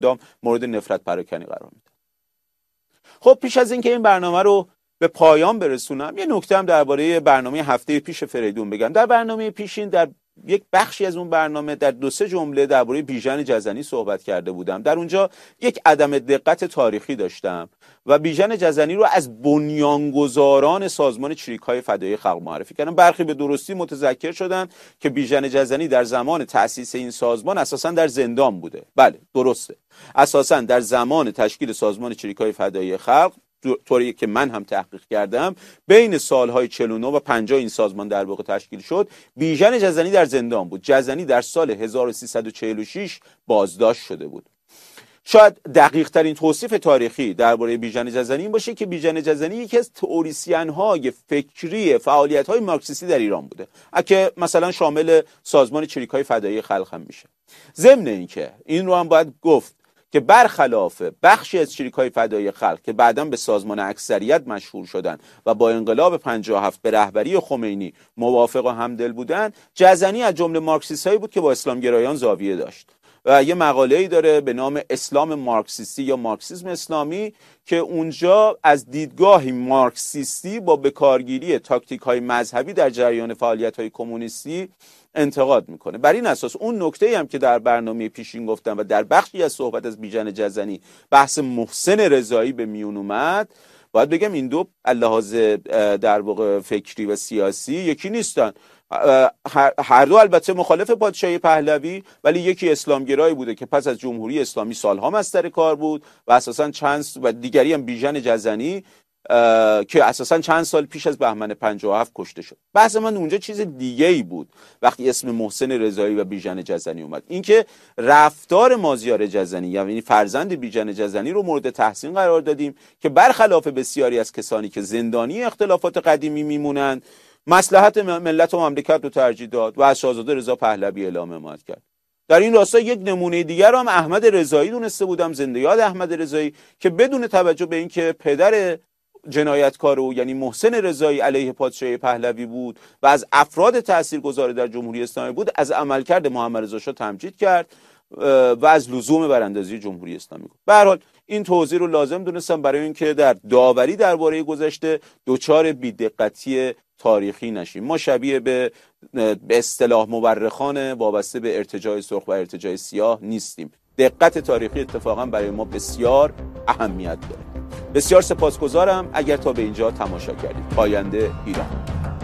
صدام مورد نفرت پراکنی قرار میداد. خب پیش از اینکه این برنامه رو به پایان برسونم یه نکته هم درباره برنامه هفته پیش فریدون بگم. در برنامه پیشین در یک بخشی از اون برنامه در 2-3 جمله درباره بیژن جزنی صحبت کرده بودم. در اونجا یک عدم دقت تاریخی داشتم و بیژن جزنی رو از بنیانگذاران سازمان چریک‌های فدایی خلق معرفی کردم. برخی به درستی متذکر شدن که بیژن جزنی در زمان تأسیس این سازمان اساساً در زندان بوده. بله درسته، اساساً در زمان تشکیل سازمان چریک‌های فدایی خلق، طوری که من هم تحقیق کردم، بین سالهای 49 و 50 این سازمان در واقع تشکیل شد. بیژن جزنی در زندان بود. جزنی در سال 1346 بازداشت شده بود. شاید دقیق ترین توصیف تاریخی درباره بیژن جزنی این باشه که بیژن جزنی یکی از تئوریسین های فکری فعالیت های مارکسیستی در ایران بوده، که مثلا شامل سازمان چریک‌های فدایی خلق هم میشه. ضمن اینکه این رو هم باید گفت که برخلاف بخشی از چریک‌های فدایی خلق که بعداً به سازمان اکثریت مشهور شدن و با انقلاب 57 به رهبری خمینی موافق و همدل بودن، جزنی از جمله مارکسیستایی بود که با اسلامگرایان زاویه داشت و یه مقاله‌ای داره به نام اسلام مارکسیستی یا مارکسیسم اسلامی که اونجا از دیدگاهی مارکسیستی با بکارگیری تاکتیک‌های مذهبی در جریان فعالیت‌های کمونیستی انتقاد میکنه. بر این اساس اون نکته هم که در برنامه پیشین گفتم و در بخشی از صحبت از بیژن جزنی بحث محسن رضایی به میون اومد، باید بگم این دو لحاظ در واقع فکری و سیاسی یکی نیستن. هر دو البته مخالف پادشاهی پهلوی، ولی یکی اسلامگرایی بوده که پس از جمهوری اسلامی سالها مستر کار بود و اساساً و دیگری هم بیژن جزنی که اساساً چند سال پیش از بهمن 57 کشته شد. بحث من اونجا چیز دیگه ای بود وقتی اسم محسن رضایی و بیژن جزنی اومد. اینکه رفتار مازیار جزنی یعنی فرزند بیژن جزنی رو مورد تحسین قرار دادیم که برخلاف بسیاری از کسانی که زندانی اختلافات قدیمی میمونند، مصلحت ملت و مملکت رو ترجیح داد و از شاهزاده رضا پهلوی اعلام حمایت کرد. در این راستا یک نمونه دیگر هم احمد رضایی دونسته بودم، زنده یاد احمد رضایی، که بدون توجه به اینکه پدر جنایتکار او یعنی محسن رضایی علیه پادشاهی پهلوی بود و از افراد تاثیرگذار در جمهوری اسلامی بود، از عملکرد محمد رضا شاه تمجید کرد و از لزوم براندازی جمهوری اسلامی گفت. به هر حال این توضیح رو لازم دونستم برای اینکه در داوری درباره گذشته دچار بی‌دقتی تاریخی نشیم. ما شبیه به اصطلاح مورخان وابسته به ارتجاع سرخ و ارتجاع سیاه نیستیم. دقت تاریخی اتفاقا برای ما بسیار اهمیت داره. بسیار سپاسگزارم اگر تا به اینجا تماشا کردید. پاینده ایران.